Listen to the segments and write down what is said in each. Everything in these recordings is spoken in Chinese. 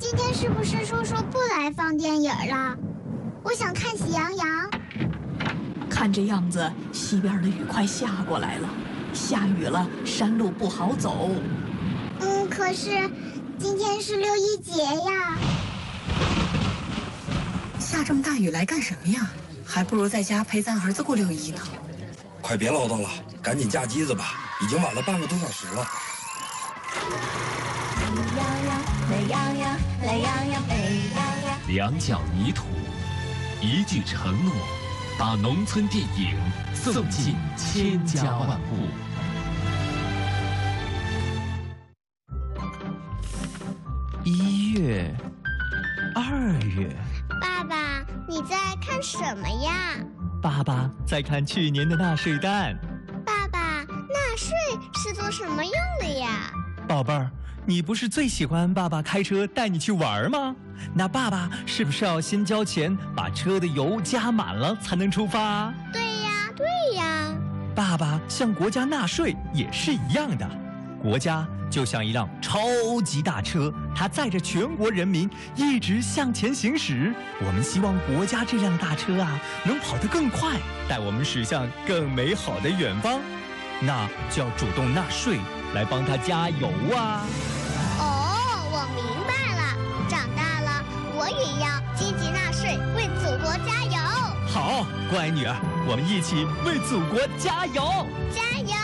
今天是不是叔叔不来放电影了？我想看《喜羊羊》。 看这样子，西边的雨快下过来了，下雨了，山路不好走。 可是今天是6·1节呀。 下这么大雨来干什么呀？还不如在家陪咱儿子过6·1呢。 快别唠叨了，赶紧架机子吧，已经晚了半个多小时了。 懒洋洋，懒洋洋，美洋洋。 两脚泥土，一句承诺，把农村电影送进千家万户。 1月、2月。 爸爸，你在看什么呀？ 爸爸在看去年的纳税单。 爸爸，纳税是做什么用的呀？ 宝贝儿，你不是最喜欢爸爸开车带你去玩吗？那爸爸是不是要先交钱，把车的油加满了才能出发？ 对呀，对呀。 爸爸向国家纳税也是一样的，国家就像一辆超级大车，它载着全国人民一直向前行驶。我们希望国家这辆大车啊，能跑得更快，带我们驶向更美好的远方。那就要主动纳税，来帮它加油啊！ 哦，我明白了，长大了我也要积极纳税，为祖国加油。 好，乖女儿，我们一起为祖国加油！ 加油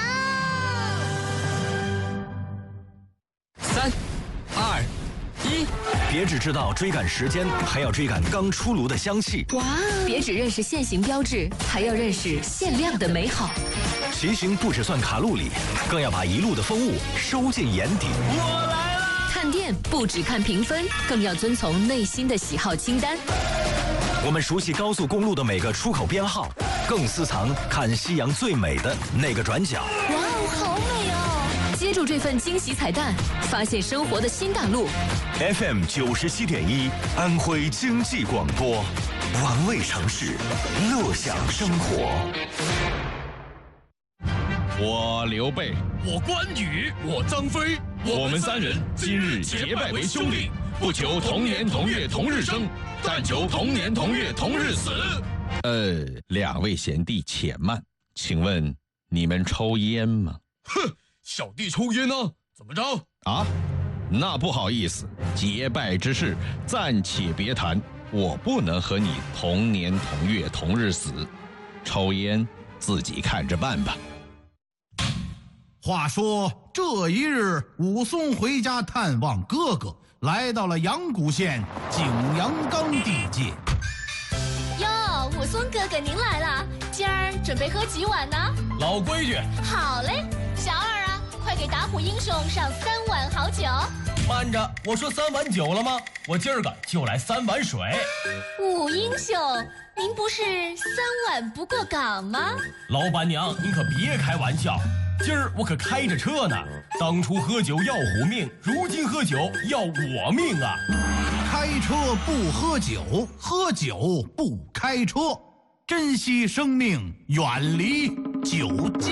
！3、2、1， 别只知道追赶时间，还要追赶刚出炉的香气。 哇！别只认识限行标志，还要认识限量的美好。 骑行不只算卡路里，更要把一路的风物收进眼底。 我来了！ 看店不只看评分，更要遵从内心的喜好清单。 我们熟悉高速公路的每个出口编号，更私藏看夕阳最美的那个转角。 哇哦，好美哦！接住这份惊喜彩蛋，发现生活的新大陆。 FM 97.1，安徽经济广播，玩味城市，乐享生活。 我刘备， 我关羽，我张飞， 我们3人今日结拜为兄弟，不求同年同月同日生，但求同年同月同日死。2位贤弟且慢，请问你们抽烟吗？ 哼，小弟抽烟呢，怎么着？ 啊，那不好意思，结拜之事暂且别谈，我不能和你同年同月同日死，抽烟自己看着办吧。 话说这一日，武松回家探望哥哥，来到了阳谷县景阳冈地界。 哟，武松哥哥您来了，今儿准备喝几碗呢？ 老规矩。 好嘞，小二啊，快给打虎英雄上3碗好酒。 慢着，我说3碗酒了吗？我今儿个就来3碗水。 武英雄，您不是3碗不过岗吗？ 老板娘，您可别开玩笑。今儿我可开着车呢，当初喝酒要虎命，如今喝酒要我命啊！ 开车不喝酒，喝酒不开车，珍惜生命，远离酒驾。